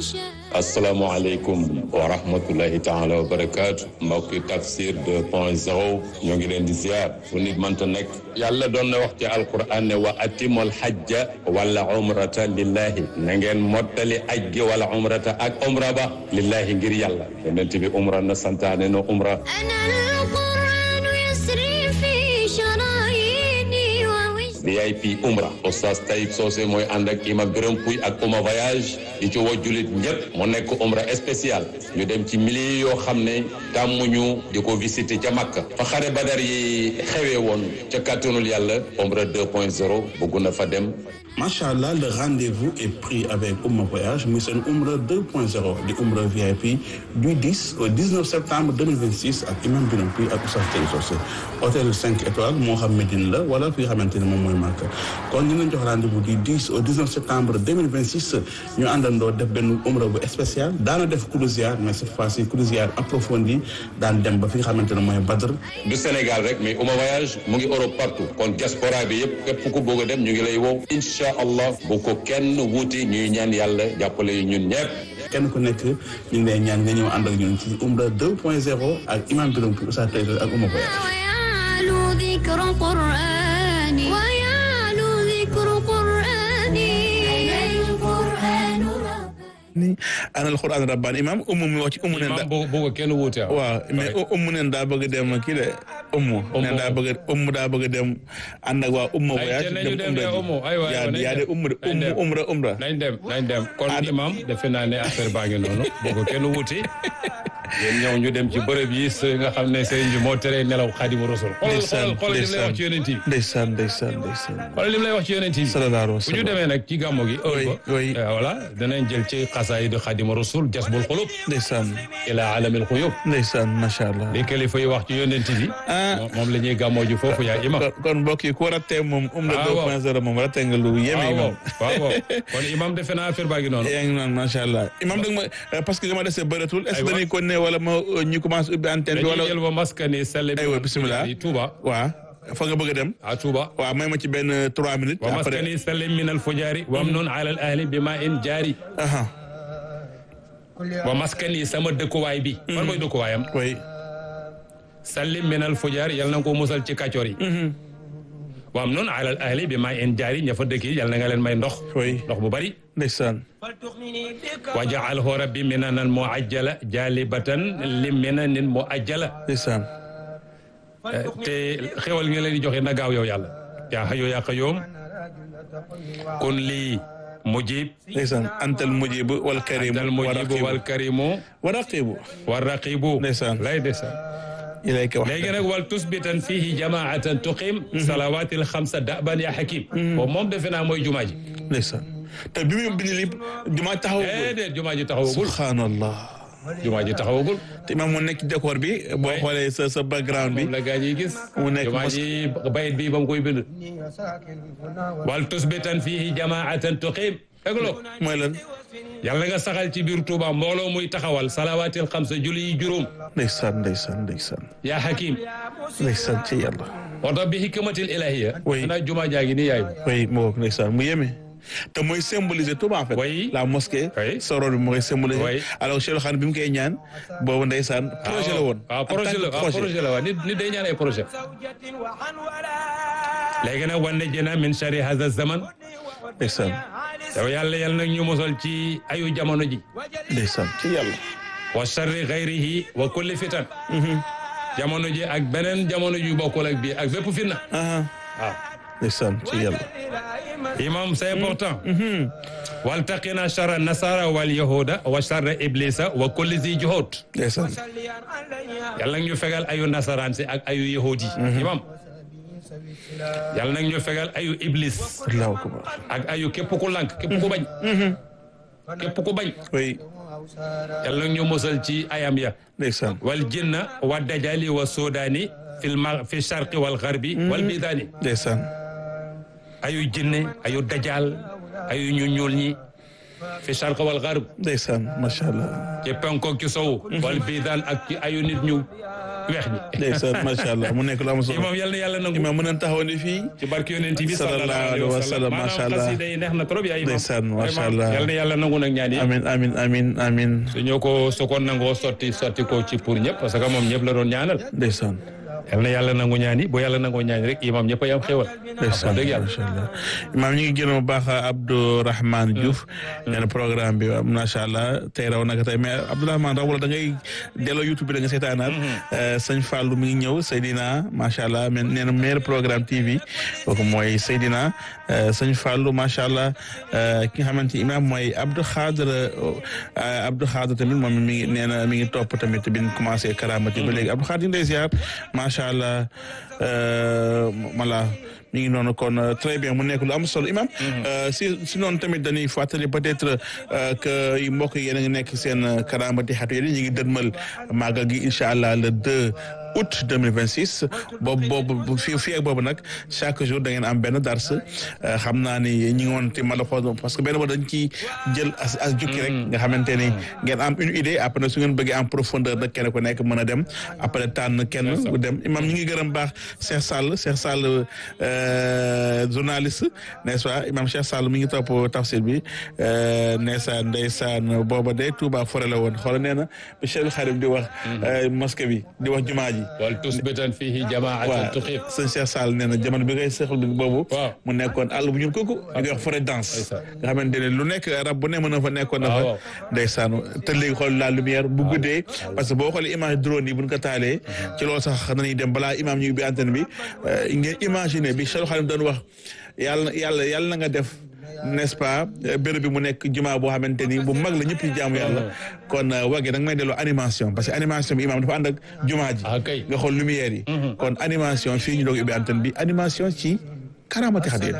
asalaamaaleykum wa rahmatullahi taala wa barakaatu mbokki tafsir 2.0 ñoo ngi leen di ziar fu nit mënta nekk yàlla doon na wax ci alquran ne wa atimul hajja wala umrata lillahi na ngeen mottali aj gi wala umrata ak umra ba lillahi ngir yàlla yonent bi umra na santaane na umra VIP umra Oustaz Taïb Socé mooy ànd ak Imam Birame Pouy ak Ouma Voyage di ci woo jullit ñëpp mu nekk umra spécial ñu dem ci milliers yoo xam ne tàmmuñu di ko visiter ca Makka fa xare Badar yi xewee woon ca kàttanul yàlla umra 2.0 bëgg na fa dem. Macha Allah, le rendez-vous est pris avec Ouma Voyage muy seen umra 2.0 di umra VIP du 10 au 19 septembre 2026 ak Imam Birame Pouy ak Oustaz Taïb Socé hôtel 5 étoiles moo xam Médine la wala fi nga xamante ne moom mooy Makka kon ñu leen jox rendez-vous du 10 au 19 septembre 2026 ñu àndandoo def benn umra bu spécial daana def croisière mais cette fois-ci croisière approfondie daan dem ba fi nga xamante ne mooy Badr. du Sénégal rek mais Ouma Voyage mu ngi Europe partout kon diaspora bi yëpp képp ku bëgg a dem ñu ngi lay woo incha allah bu ko kenn wuuti ñuy ñaan yàlla jàppale yu ñun ñëpp. kenn ku nekk ñu ngi lay ñaan nga ñëw ànd ak ñun ci umra 2.0 ak Imam Birame Pouy Oustaz Taïb ak Ouma Voyage. ni anal Qur'an rabban imam mi wax ci neen da bo kenn wuute waaw mais neen daa bëgg dem kii de neen daa bëgg dem ànd ak waa Voyage dem yaa de umra nañ dem kon imam defe naa ne affaire baa ngi noonu bo kenn wuute yéen ñëw ñu dem ci bërëb yi nga xam ne sëriñ bi moo tere nelaw Xaadimu Rasuul xoolal li mu lay wax ci yonent yi ndeysaan xoolal li mu lay wax ci yonent yi bu ñu demee nag ci gàmmu gi voilà danañ jël ci xasaayid Xaadimu Rasuul jasbul xulub ndeysaan ila alamil xuyub ndeysaan macha allah li kilifa yi wax ci yonent bi moom la ñuy gàmmoo ji foofu yaa imam kon mbokk yi ku rattee moom umra 2.0 moom rattee nga lu yéeme imam waaw kon imam defe naa affaire baa ngi noonu yaa ngi noonu macha allah imam dag ma parce que dama dese bëratul est-ce que dañuy ko ne wala ma ñu commencé ubbi antenne bi wala jël ba maskani sallim aywa bismillah Touba waaw fa nga bëgg a dem Touba waaw may ma ci benn 3 minutes wa maskani sallim min al fujari wa amnun ala al ahli bima in jari wa maskani sama dëkkuwaay bi fan mooy dëkkuwaayam oui sallim min al fujari yal na ko musal ci kàccoor yi wa amnun ala al ahli bima in jari ña fa dëkk yi yal na nga leen may ndox bu bari ndeysaan wa ja'alhu rabbi minanan mu'ajjala jalibatan lim minanin mu'ajjala ndeysaan te xewal nga leen di joxe na gaaw yow yàlla yaa hayyu yaa qayyum kun lii mujib ndeysaan antal mujib wal karimu wa raqibu ndeysaan lay ndeysaan ilayka wax léegi nag wal tusbitan fihi jamaatan tuqim salawatil xamsa daban ya hakim moom defe naa mooy jumaa ji ndeysaan te bi mu bind li jumaa taxawagul jumaa ji taxawagul subhanallah jumaa ji taxawagul te imam mu nekk ci décor bi boo xoolee sa background bi moom la gaa ñi gis mu nekk jumaa ji bayit bi ba mu koy bind wal tusbitan fihi jamaatan tuqim déglo mooy lan yàlla nga saxal ci biir Touba mbooloo muy taxawal salawaatil xamsa julli yi juróom ndeysaan yaa hakim ndeysaan ci yàlla wata bi hikmatil ilahiyya xanaa jumaa jaa ngi nii yaay oui moo ndeysaan mu yéeme te mooy symboliser Touba en fait la mosquée soro bi mooy symboliser alors Cheikh Khan bi mu koy ñaan boobu ndeysaan projet la woon projet la woon nit day ñaan ay projet léegi nag wan ne jëna min shari hadha zaman ndeysaan yow yàlla nag ñu mosal ci ayu jamono ji ndeysaan ci yàlla wa sharri ghayrihi wa kulli fitan jamono ji ak beneen jamono ju bokkul ak bii ak bépp fitna waaw ndeysaan ci yàlla imam c'est important waltaqina sharra nasara wal yahuda wa sharra iblisa wa kulli zi juhud ndeysaan yàlla nag ñu fegal ayu nasaraan si ak ayu yahudi imam yàlla nag ñu fegal ayu iblis allahu akbar ak ayu képp ku lànk képp ku bañ képp ku bañ oui yàlla nag ñu mosal ci ayam ya ndeysaan wal jinna wa dajali wa sodani fi sharqi wal gharbi wal bidani ndeysaan ayu jinne ayu dajal ayu ñu ñuul ñi fi sharqi wal gharb ndeysaan macha allah ci penkook ci sow wal bidan ak ci ayu nit ñu weex bi. ndeysaan macha allah mu nekk lu am solo. imam yal na yàlla nangu. imam mën nañ taxaw ni fii. ci barke yonent bi sallallahu alayhi wa sallam macha allah xasida yi neex na trop yaa imam. ndeysaan macha allah yal na yàlla nangu nag ñaan yi. amin su ñoo ko sokoon nangoo sotti ko ci pour ñëpp parce que moom ñëpp la doon ñaanal. ndeysaan. yal na yàlla nangu ñaan yi bu yàlla nangoo ñaan yi rek imam ñëpp a yam xéwal. ndeysaan dëgg yàlla macha allah imam ñu ngi gërëm bu baax Abdourahmane Diouf. nee na programme bi macha allah tey raw naka tey mais Abdourahmane raw wala da ngay delloo YouTube bi da nga seetaanaat. sëñ Fallou mi ngi ñëw Seydina macha allah nee na meilleur programme TV kooku mooy Seydina sëñ Fallou macha allah ki nga xamante imam mooy Abdou Khadre tamit moom mi ngi nee na mi ngi topp tamit bi ñu commencé karamati ba léegi Abdou Khadre ñu ngi ziar macha allah voilà mi ngi noonu kon très bien mu nekk lu am solo imam si noonu tamit dañuy fàttali peut-être que mbokk yéen a ngi nekk seen karamati xatu yéen ñu ngi dëdmal màggal gi incha allah le 2 août 2026 boobu fii ak boobu nag chaque jour da ngeen am benn dars xam naa ni ñi ngi woon te ma la xool parce que benn ba dañ ci jël as jukki rek nga xamante ni ngeen am une idée après nag su ngeen bëggee en profondeur nag kenn ku nekk mën a dem après tànn kenn ku dem imam ñi ngi gërëm baax Cheikh Sall journaliste n'est-ce pas imam Cheikh Sall mi ngi topp tafsir bi ndeysaan booba de Touba Forêt la woon xoolal nee na bi Cheikh Xarim di wax mosquée bi di wax jumaa ji wal tusbitan fihi jamaatan tuxif sëñ Cheikh Sall nee na jamono bi ngay seexal bi boobu mu nekkoon àll bu ñuul kooku ñu koy wax forêt dense nga xamante ne lu nekk rab bu ne mën na fa nekkoon na fa ndeysaan te léegi xool la lumière bu guddee parce que boo xoolee image drone yi buñ ko taalee ci loolu sax nañuy dem balaa imam ñu ubbi antenne bi ngeen imaginer bi Cheikh Khadim doon wax yàlla na nga def n'est-ce pas béréb bi mu nekk jumaa boo xamante ni bu mag la ñëpp yi jaamu yàlla kon wagge da nga may delloo animation parce que animation bi imam dafa ànd ak jumaa ji nga xool lumière yi kon animation fii ñu doog ubbi antenne bi animation ci karamati xadiyat